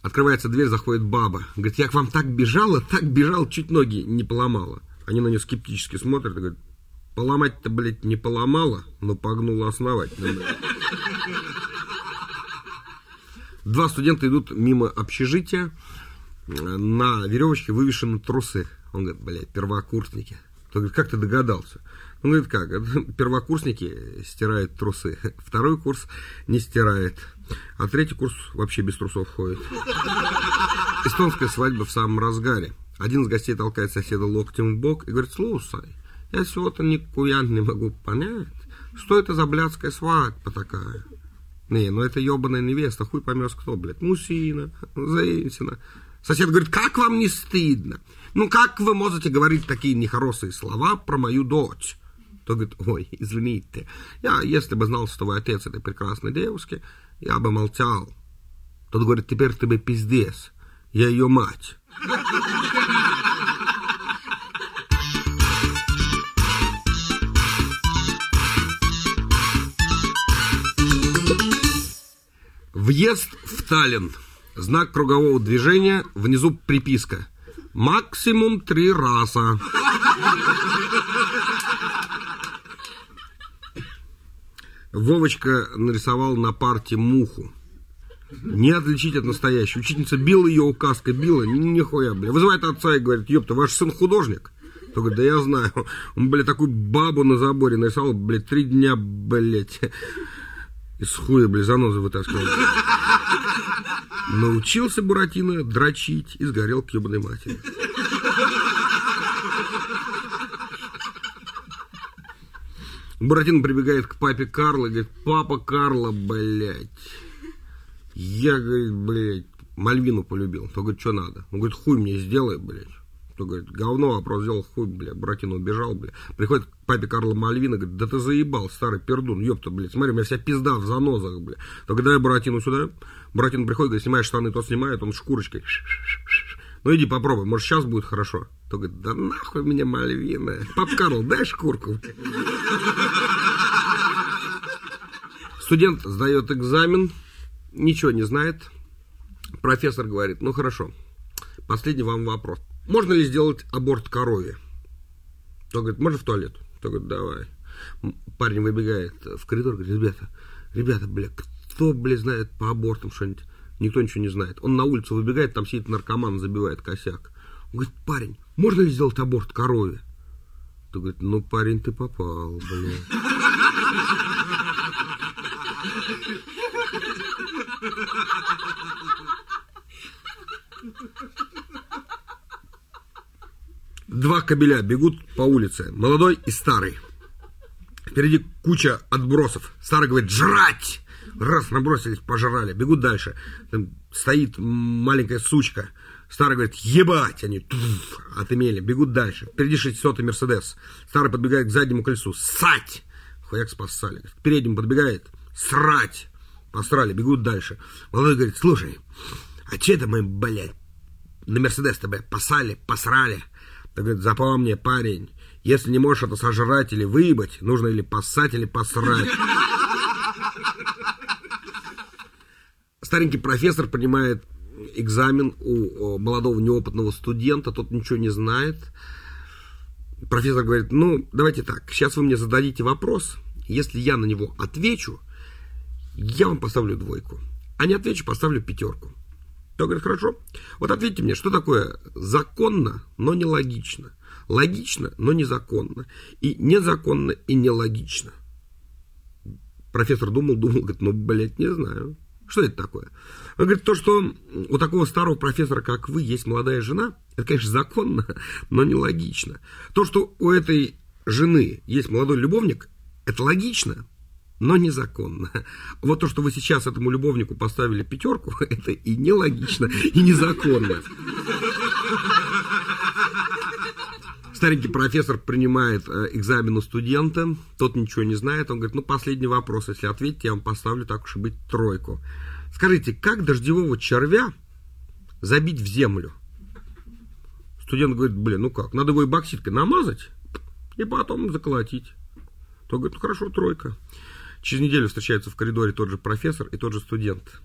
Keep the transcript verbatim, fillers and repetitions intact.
Открывается дверь, заходит баба. Говорит, я к вам так бежала, так бежала, чуть ноги не поломала. Они на нее скептически смотрят и говорят, поломать-то, блядь, не поломала, но погнула основательно. Два студента идут мимо общежития, на веревочке вывешены трусы. Он говорит, блядь, первокурсники. Он говорит, как ты догадался? Он говорит, как? Первокурсники стирают трусы, второй курс не стирает, а третий курс вообще без трусов ходит. Эстонская свадьба в самом разгаре. Один из гостей толкает соседа локтем в бок и говорит, слушай, я всего-то никуя не могу понять, что это за блядская свадьба такая. Не, ну это ебаная невеста, хуй поймешь кто, блядь, мужчина, женщина. Сосед говорит, как вам не стыдно? Ну как вы можете говорить такие нехорошие слова про мою дочь? Тот говорит, ой, извините, я, если бы знал, что вы отец этой прекрасной девушки, я бы молчал. Тот говорит, теперь ты бы пиздец, я ее мать. Въезд в Таллин. Знак кругового движения, внизу приписка. Максимум три раза. Вовочка нарисовал на парте муху. Не отличить от настоящей. Учительница била ее указкой, била, нихуя, бля. Вызывает отца и говорит, ёпта, ваш сын художник? Тот говорит, да я знаю. Он, бля, такую бабу на заборе нарисовал, бля, три дня, блядь. Из хуя, бля, занозы вытаскивал. Научился Буратино дрочить и сгорел к ебаной матери. Буратино прибегает к папе Карло и говорит, папа Карло, блядь, я, говорит, блядь, Мальвину полюбил. То говорит, что надо? Он говорит, хуй мне сделай, блядь. То говорит, говно, вопрос сделал, хуй, блядь. Буратино убежал, блядь. Приходит к папе Карло Мальвина, говорит, да ты заебал, старый пердун, ёпта, блядь, смотри, у меня вся пизда в занозах, блядь. То когда я Буратино сюда, Буратино приходит, говорит, снимаешь штаны, тот снимает, он шкурочкой. Ну иди попробуй, может сейчас будет хорошо. То говорит, да нахуй мне Мальвина. Пап Карл, дай шкурку. Студент сдает экзамен, ничего не знает. Профессор говорит, ну хорошо, последний вам вопрос. Можно ли сделать аборт корове? То говорит, можно в туалет? То говорит, давай. Парень выбегает в коридор, говорит, ребята, ребята, бля, кто, бля, знает по абортам что-нибудь? Никто ничего не знает. Он на улицу выбегает, там сидит наркоман, забивает косяк. Он говорит, парень, можно ли сделать аборт корове? То говорит, ну, парень, ты попал, бля. Два кобеля бегут по улице, молодой и старый. Впереди куча отбросов. Старый говорит, жрать! Раз, набросились, пожрали, бегут дальше. Там стоит маленькая сучка. Старый говорит, ебать! Они туф, отымели, бегут дальше. Впереди шестисотый Мерседес. Старый подбегает к заднему колесу. Ссать! Хуяк спасали. К переднему подбегает. Срать! Посрали, бегут дальше. Молодой говорит, слушай, а че это мы, блядь, на Мерседес-то, блядь, посали, посрали? Так говорит, запомни, парень, если не можешь это сожрать или выебать, нужно или поссать, или посрать. Старенький профессор принимает экзамен у молодого неопытного студента, тот ничего не знает. Профессор говорит, ну, давайте так, сейчас вы мне зададите вопрос, если я на него отвечу, я вам поставлю двойку, а не отвечу, поставлю пятерку. То говорит, хорошо, вот ответьте мне, что такое законно, но нелогично, логично, но незаконно, и незаконно, и нелогично. Профессор думал, думал, говорит, ну, блядь, не знаю. Что это такое? Он говорит, то, что у такого старого профессора, как вы, есть молодая жена, это, конечно, законно, но нелогично. То, что у этой жены есть молодой любовник, это логично, но незаконно. Вот то, что вы сейчас этому любовнику поставили пятерку, это и нелогично, и незаконно. Старенький профессор принимает экзамен у студента, тот ничего не знает, он говорит, ну, последний вопрос, если ответите, я вам поставлю, так уж и быть, тройку. Скажите, как дождевого червя забить в землю? Студент говорит, блин, ну как, надо его и бокситкой намазать, и потом заколотить. Тот говорит, ну хорошо, тройка. Через неделю встречаются в коридоре тот же профессор и тот же студент.